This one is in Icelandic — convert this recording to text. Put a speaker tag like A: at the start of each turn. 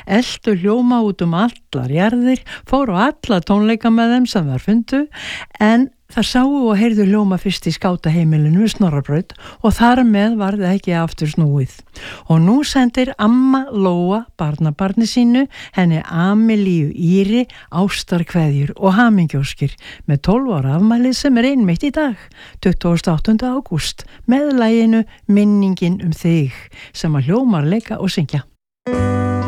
A: eltu hljóma út allar jarðir, fóru á alla tónleika með þeim sem þar fundu, en það sáu og heyrðu hljóma fyrst í skátaheimilinu við Snorrabraut og þar með var það ekki aftur snúið. Og nú sendir amma Lóa barnabarni sínu, henni Amelíu Íri, ástarkveðjur og hamingjóskir með 12 ára afmælið sem einmitt í dag, 28. ágúst, með laginu Minningin þig, sem að hljómar leika og syngja.